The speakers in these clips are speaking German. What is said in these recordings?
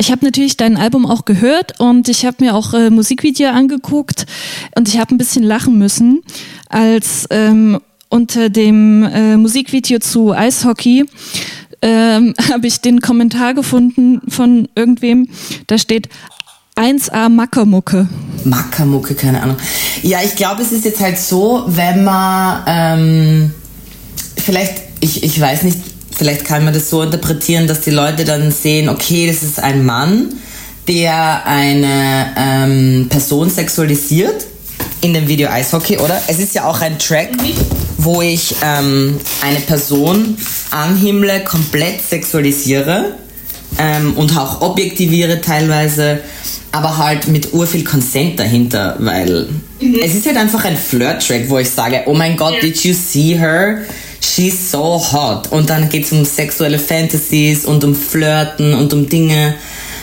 ich habe natürlich dein Album auch gehört und ich habe mir auch Musikvideo angeguckt und ich habe ein bisschen lachen müssen, als unter dem Musikvideo zu Eishockey habe ich den Kommentar gefunden von irgendwem, da steht 1A Mackermucke. Mackermucke, keine Ahnung. Ja, ich glaube, es ist jetzt halt so, wenn man vielleicht, ich weiß nicht, vielleicht kann man das so interpretieren, dass die Leute dann sehen, okay, das ist ein Mann, der eine Person sexualisiert in dem Video Eishockey, oder? Es ist ja auch ein Track, wo ich eine Person anhimmle, komplett sexualisiere und auch objektiviere teilweise, aber halt mit urviel Consent dahinter, weil es ist halt einfach ein Flirt-Track, wo ich sage, oh mein Gott, did you see her? She's so hot. Und dann geht es um sexuelle Fantasies und um Flirten und um Dinge.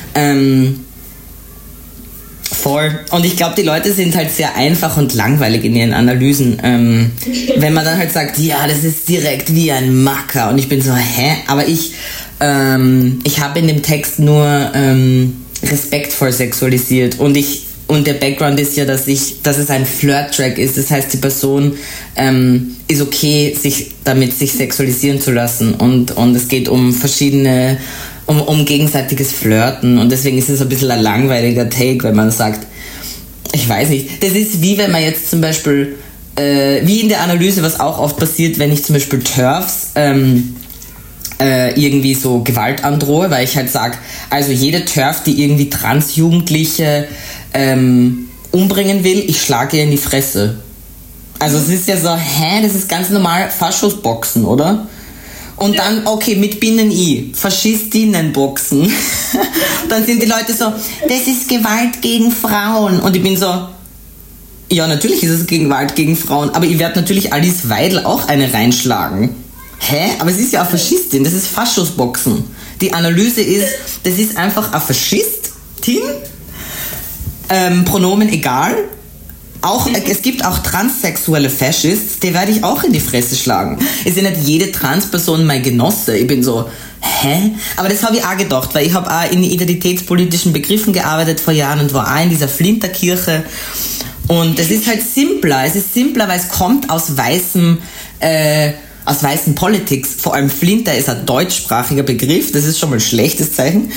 Voll. Und ich glaube, die Leute sind halt sehr einfach und langweilig in ihren Analysen. Wenn man dann halt sagt, ja, das ist direkt wie ein Macker. Und ich bin so, hä? Aber ich habe in dem Text nur respektvoll sexualisiert. Und der Background ist ja, dass es ein Flirt-Track ist. Das heißt, die Person ist okay, sich sexualisieren zu lassen. Und es geht um verschiedene, um gegenseitiges Flirten. Und deswegen ist es ein bisschen ein langweiliger Take, wenn man sagt, ich weiß nicht. Das ist wie wenn man jetzt zum Beispiel, wie in der Analyse, was auch oft passiert, wenn ich zum Beispiel TERFs irgendwie so Gewalt androhe, weil ich halt sage, also jede TERF, die irgendwie Transjugendliche umbringen will, ich schlage ihr in die Fresse. Also es ist ja so, das ist ganz normal Faschosboxen, oder? Und dann, okay, mit Binnen-I, Faschistinnenboxen. Dann sind die Leute so, das ist Gewalt gegen Frauen. Und ich bin so, ja, natürlich ist es Gewalt gegen Frauen, aber ich werde natürlich Alice Weidel auch eine reinschlagen. Aber es ist ja eine Faschistin, das ist Faschosboxen. Die Analyse ist, das ist einfach eine Faschistin, Pronomen egal. Es gibt auch transsexuelle Faschists, die werde ich auch in die Fresse schlagen. Es ist ja nicht jede Transperson mein Genosse. Ich bin so, Aber das habe ich auch gedacht, weil ich habe auch in identitätspolitischen Begriffen gearbeitet vor Jahren und war auch in dieser Flinterkirche. Und es ist halt simpler. Es ist simpler, weil es kommt aus weißen Politics. Vor allem Flinter ist ein deutschsprachiger Begriff. Das ist schon mal ein schlechtes Zeichen.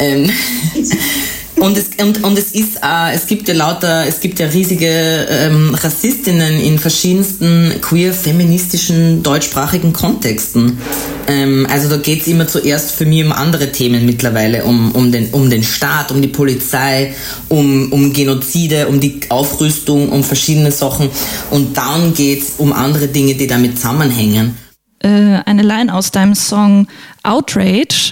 Und es gibt ja riesige Rassistinnen in verschiedensten queer-feministischen deutschsprachigen Kontexten. Also da geht es immer zuerst für mich um andere Themen mittlerweile, um den Staat, um die Polizei, um Genozide, um die Aufrüstung, um verschiedene Sachen. Und dann geht es um andere Dinge, die damit zusammenhängen. Eine Line aus deinem Song Outrage,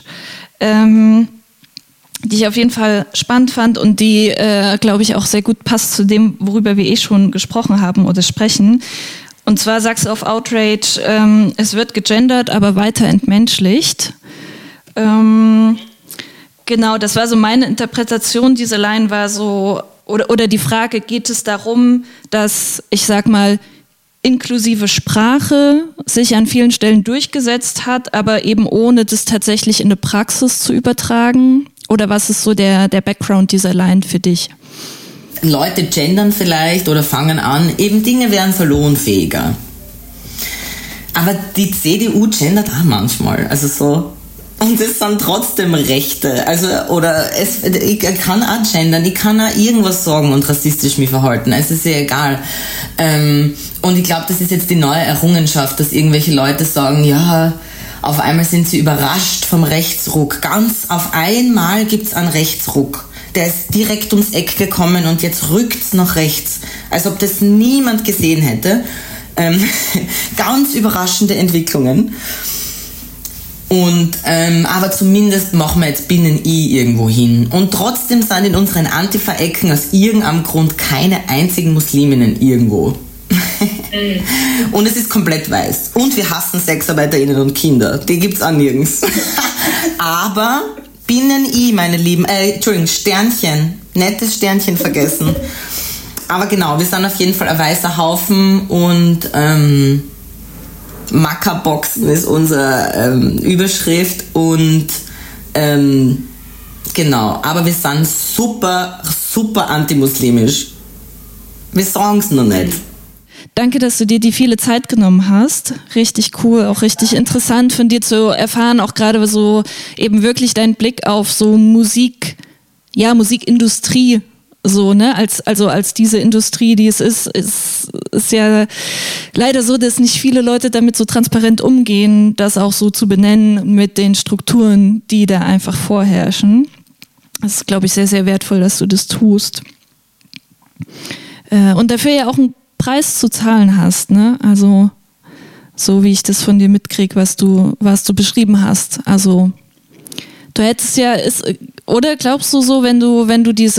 die ich auf jeden Fall spannend fand und die, glaube ich, auch sehr gut passt zu dem, worüber wir schon gesprochen haben oder sprechen. Und zwar sagst du auf Outrage, es wird gegendert, aber weiter entmenschlicht. Genau, das war so meine Interpretation. Diese Line war so, oder die Frage, geht es darum, dass, ich sag mal, inklusive Sprache sich an vielen Stellen durchgesetzt hat, aber eben ohne das tatsächlich in eine Praxis zu übertragen? Oder was ist so der Background dieser Line für dich? Leute gendern vielleicht oder fangen an, eben Dinge werden salonfähiger. Aber die CDU gendert auch manchmal, also so. Und es sind trotzdem Rechte, also, ich kann auch gendern, ich kann auch irgendwas sagen und rassistisch mich verhalten, es ist ja egal. Und ich glaube, das ist jetzt die neue Errungenschaft, dass irgendwelche Leute sagen, ja, auf einmal sind sie überrascht vom Rechtsruck. Ganz auf einmal gibt's einen Rechtsruck. Der ist direkt ums Eck gekommen und jetzt rückt's nach rechts. Als ob das niemand gesehen hätte. Ganz überraschende Entwicklungen. Und aber zumindest machen wir jetzt Binnen-I irgendwo hin. Und trotzdem sind in unseren Antifa-Ecken aus irgendeinem Grund keine einzigen Musliminnen irgendwo. Und es ist komplett weiß. Und wir hassen SexarbeiterInnen und Kinder. Die gibt's auch nirgends. Aber Binnen-I, meine Lieben, Sternchen. Nettes Sternchen vergessen. Aber genau, wir sind auf jeden Fall ein weißer Haufen und Mackerboxen ist unsere Überschrift und Genau, aber wir sind super, super antimuslimisch. Wir sagen es noch nicht. Danke, dass du dir die viele Zeit genommen hast. Richtig cool, auch richtig interessant von dir zu erfahren, auch gerade so eben wirklich deinen Blick auf so Musikindustrie, so, ne, als diese Industrie, die es ist ja leider so, dass nicht viele Leute damit so transparent umgehen, das auch so zu benennen mit den Strukturen, die da einfach vorherrschen. Das ist, glaube ich, sehr, sehr wertvoll, dass du das tust. Und dafür ja auch einen Preis zu zahlen hast, ne? Also so wie ich das von dir mitkriege, was du beschrieben hast. Also du hättest ja, oder glaubst du so, wenn du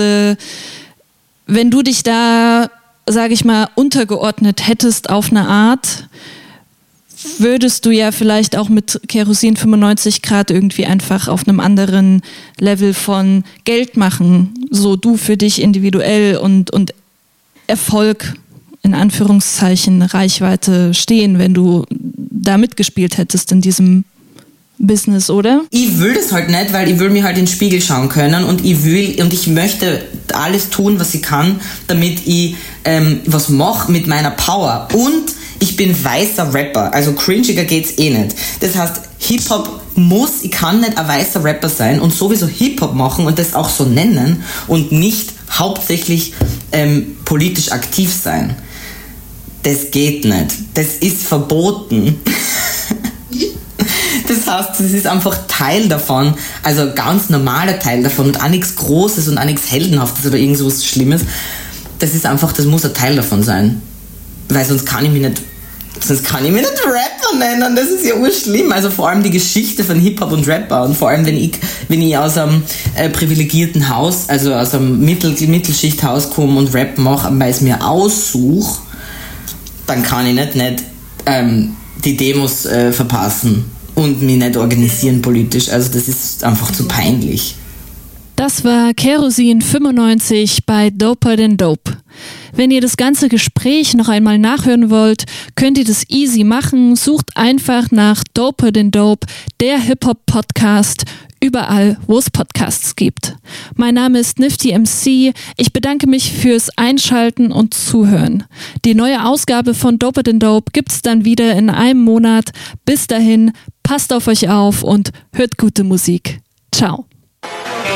dich da, sage ich mal, untergeordnet hättest auf eine Art, würdest du ja vielleicht auch mit Kerosin 95 Grad irgendwie einfach auf einem anderen Level von Geld machen, so du für dich individuell und Erfolg, in Anführungszeichen, Reichweite stehen, wenn du da mitgespielt hättest in diesem Business, oder? Ich will das halt nicht, weil ich will mir halt in den Spiegel schauen können und ich möchte alles tun, was ich kann, damit ich was mache mit meiner Power. Und ich bin weißer Rapper, also cringiger geht's eh nicht. Das heißt, Hip-Hop ich kann nicht ein weißer Rapper sein und sowieso Hip-Hop machen und das auch so nennen und nicht hauptsächlich politisch aktiv sein. Das geht nicht. Das ist verboten. Das heißt, das ist einfach Teil davon, also ganz normaler Teil davon und auch nichts Großes und auch nichts Heldenhaftes oder irgend sowas Schlimmes. Das ist einfach, das muss ein Teil davon sein. Weil sonst kann ich mich nicht Rapper nennen, das ist ja urschlimm. Also vor allem die Geschichte von Hip-Hop und Rapper und vor allem, wenn ich aus einem privilegierten Haus, also aus einem Mittelschichthaus komme und Rap mache, weil ich es mir aussuche, dann kann ich nicht die Demos verpassen und mich nicht organisieren politisch. Also das ist einfach zu peinlich. Das war Kerosin 95 bei Doper Than Dope. Wenn ihr das ganze Gespräch noch einmal nachhören wollt, könnt ihr das easy machen. Sucht einfach nach Doper Than Dope, der Hip-Hop-Podcast, überall, wo es Podcasts gibt. Mein Name ist Nifty MC. Ich bedanke mich fürs Einschalten und Zuhören. Die neue Ausgabe von Doper Than Dope gibt's dann wieder in einem Monat. Bis dahin, passt auf euch auf und hört gute Musik. Ciao.